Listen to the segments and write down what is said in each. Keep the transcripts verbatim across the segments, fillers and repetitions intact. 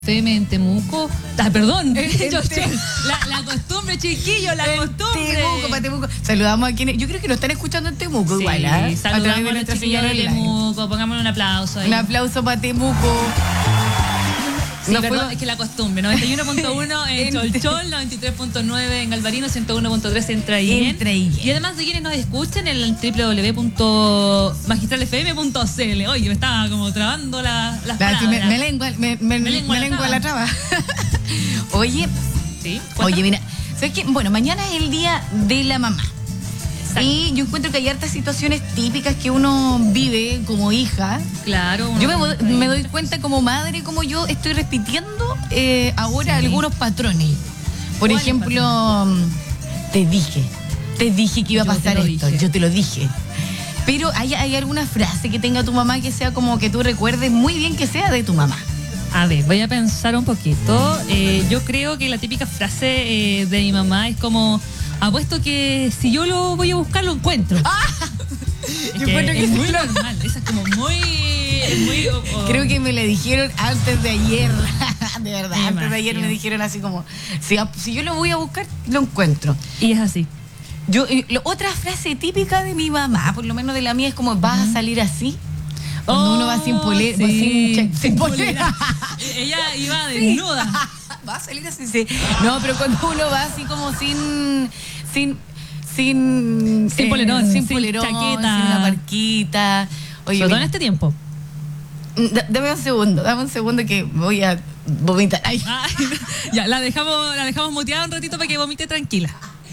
F M en Temuco. Ah, perdón. En, en yo, te... yo, la, la costumbre, chiquillo, la en costumbre. Temuco, para Temuco. Saludamos a quienes. Yo creo que nos están escuchando en Temuco, Sí, igual, ¿eh? saludamos a, a los chiquillos de Temuco. Pongámosle un aplauso ahí. Un aplauso para Temuco. Sí, no perdón, fue... es que la costumbre. noventa y uno punto uno en Cholchol, noventa y tres punto nueve en Galvarino, ciento uno punto tres en Traillén. En Traillén. Y además de quienes nos escuchen en el doble u doble u doble u punto magistral f m punto c l. Oye, me estaba como trabando la, las la, palabras. me, me lengua, me, me, me lengua, me lengua la traba. Oye, ¿Sí? oye, mira, ¿sabes qué? Bueno, mañana es el día de la mamá. Exacto. Y yo encuentro que hay hartas situaciones típicas que uno vive como hija. Claro. Yo me, me doy cuenta como madre, como yo estoy repitiendo eh, ahora sí. algunos patrones. Por ejemplo, patrón? te dije, te dije que iba a pasar esto, dije. yo te lo dije. Pero ¿hay, hay alguna frase que tenga tu mamá que sea como que tú recuerdes muy bien que sea de tu mamá? A ver, voy a pensar un poquito. Eh, yo creo que la típica frase eh, de mi mamá es como... Apuesto que si yo lo voy a buscar, lo encuentro. ¡Ah! Es, yo que que es muy lo... normal. Esa es como muy... muy oh, oh. Creo que me la dijeron antes de ayer. De verdad, me antes imagino. de ayer me dijeron así como... Si, si yo lo voy a buscar, lo encuentro. Y es así. Yo, lo, otra frase típica de mi mamá, por lo menos de la mía, es como, ¿vas uh-huh. a salir así? Cuando oh, uno va sin polera. Sí. Sin, sin polera. Ella iba desnuda. Sí. Va a salir así, sí. No, pero cuando uno va así como sin... Sin... Sin, sin polerón, eh, sin, sin polerón, chaqueta. Sin una marquita. Oye, sobre todo en este tiempo. D- dame un segundo, dame un segundo que voy a vomitar. Ay. Ay, ya, la dejamos, la dejamos muteada un ratito para que vomite tranquila.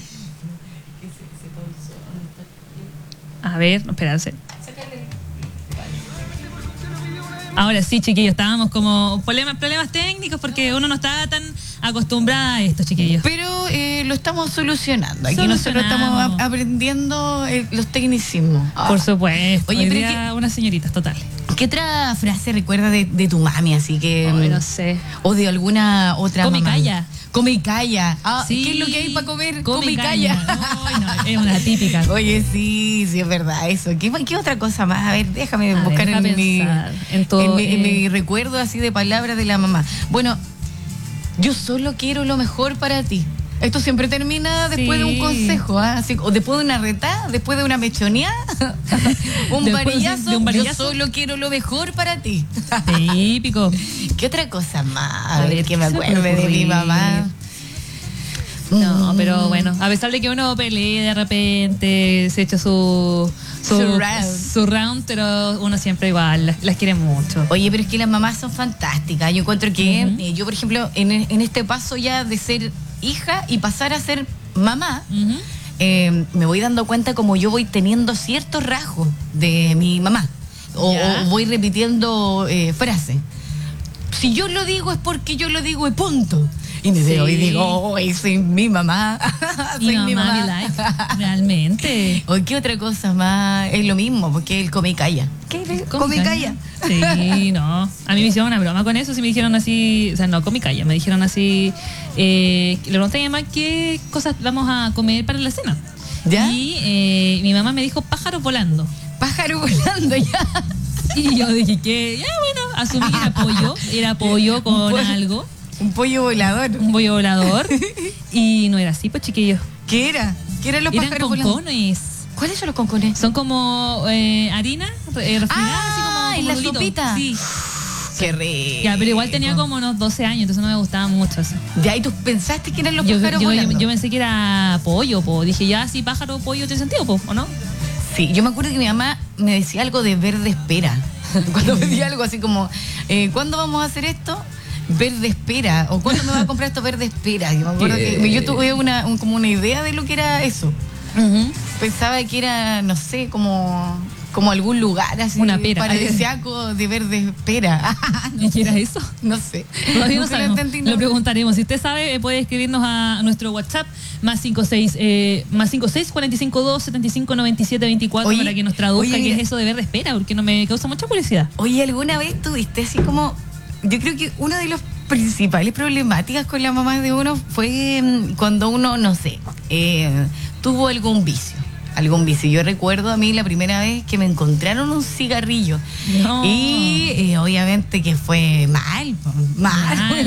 A ver, no, espérate. Ahora sí, chiquillos, estábamos como problemas, problemas técnicos porque uno no está tan acostumbrada a esto, chiquillos. Pero eh, lo estamos solucionando. Aquí nosotros estamos a- aprendiendo eh, los tecnicismos. Oh. Por supuesto. Oye, Hoy pero día que, unas señoritas, total. ¿Qué otra frase recuerda de, de tu mami? Así que... Ay, no sé. O de alguna otra Come mamá. y calla. Come y calla. Ah, sí. ¿Qué es lo que hay para comer? Come, Come y calla. calla. Ay, no, es una típica. Oye, sí, sí, es verdad eso. ¿Qué, qué otra cosa más? A ver, déjame a buscar ver, en, mi, en, todo, en, mi, eh... en mi recuerdo así de palabras de la mamá. Bueno, yo solo quiero lo mejor para ti. Esto siempre termina después sí. de un consejo, ¿eh? Así, o después de una retada, después de una mechoneada, un, varillazo, de un varillazo. Yo solo quiero lo mejor para ti. Típico. ¿Qué otra cosa más? A, a ver, que me acuerde de mi mamá. No, pero bueno, a pesar de que uno pelee de repente, se echa su su, su, round. su round, pero uno siempre igual, las, las quiere mucho. Oye, pero es que las mamás son fantásticas. Yo encuentro que uh-huh. eh, yo, por ejemplo, en, en este paso ya de ser hija y pasar a ser mamá, uh-huh. eh, me voy dando cuenta como yo voy teniendo ciertos rasgos de mi mamá. O, o voy repitiendo eh, frases. Si yo lo digo es porque yo lo digo y punto. Y me veo sí. y digo, oh, soy mi mamá. soy y mi mamá. mamá. Life, realmente. ¿O qué otra cosa más? Es lo mismo, porque él come y calla. ¿Qué? ¿Come, come y calla? Sí, no. A mí me hicieron una broma con eso. Si me dijeron así, o sea, no, come y calla. Me dijeron así, eh, le pregunté a mi mamá qué cosas vamos a comer para la cena. ¿Ya? Y eh, mi mamá me dijo pájaro volando. Pájaro volando, ya. Y yo dije que, ya bueno, asumí que era pollo. Era pollo con algo. Un pollo volador. Un pollo volador. Y no era así, pues, chiquillos. ¿Qué era? ¿Qué eran los eran pájaros concones. voladores? ¿Cuáles son los concones? Son como eh, harina eh, refinada, ah, así como, como en la rulito. sopita. Sí. Qué rico. Ya, pero igual tenía como unos doce años, entonces no me gustaba mucho eso. Ya, ¿y tú pensaste que eran los yo, pájaros yo, volando? Yo, yo pensé que era pollo, po. Dije, ya, sí, pájaro, pollo, tiene sentido, po, ¿o no? Sí, yo me acuerdo que mi mamá me decía algo de verde espera. Cuando me decía algo así como, eh, ¿cuándo vamos a hacer esto? Verde espera. ¿O cuándo me va a comprar esto verde espera? Yo me acuerdo que yo tuve una, un, como una idea de lo que era eso. Uh-huh. Pensaba que era, no sé, como... como algún lugar así. Una pera. Paradisíaco de verde espera. ¿Y qué era eso? No sé. Todavía no sabemos. Lo, lo preguntaremos. Si usted sabe, puede escribirnos a nuestro WhatsApp más cinco seis, eh, más cinco seis, cuatro cinco dos, setenta y cinco noventa y siete veinticuatro para que nos traduzca oye, qué es eso de verde espera, porque no me causa mucha curiosidad. Oye, ¿alguna vez tuviste así como... Yo creo que una de las principales problemáticas con la mamá de uno fue cuando uno, no sé, eh, tuvo algún vicio. algún vicio. Yo recuerdo a mí la primera vez que me encontraron un cigarrillo. No. Y eh, obviamente que fue mal, mal.